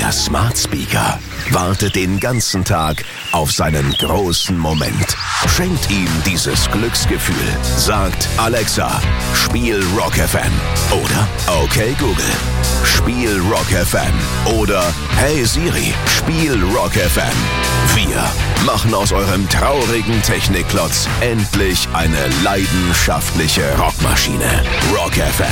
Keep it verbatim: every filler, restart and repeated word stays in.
Der Smart Speaker wartet den ganzen Tag auf seinen großen Moment. Schenkt ihm dieses Glücksgefühl. Sagt Alexa, spiel Rock F M. Oder okay Google, spiel Rock F M. Oder hey Siri, spiel Rock F M. Wir machen aus eurem traurigen Technikklotz endlich eine leidenschaftliche Rockmaschine. Rock F M.